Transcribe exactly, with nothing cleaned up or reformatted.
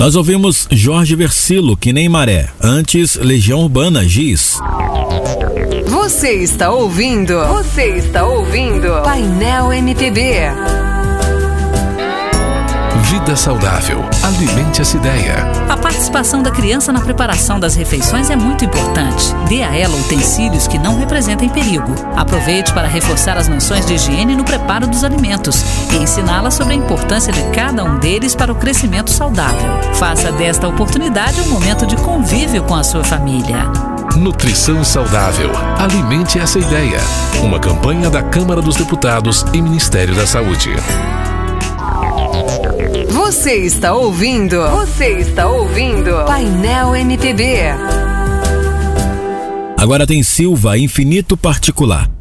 Nós ouvimos Jorge Versilo, Que Nem Maré. Antes, Legião Urbana, Giz. Você está ouvindo? Você está ouvindo? Painel M P B. Vida saudável. Alimente essa ideia. A participação da criança na preparação das refeições é muito importante. Dê a ela utensílios que não representem perigo. Aproveite para reforçar as noções de higiene no preparo dos alimentos e ensiná-la sobre a importância de cada um deles para o crescimento saudável. Faça desta oportunidade um momento de convívio com a sua família. Nutrição saudável. Alimente essa ideia. Uma campanha da Câmara dos Deputados e Ministério da Saúde. Você está ouvindo? Você está ouvindo? Painel M P B. Agora tem Silva, Infinito Particular.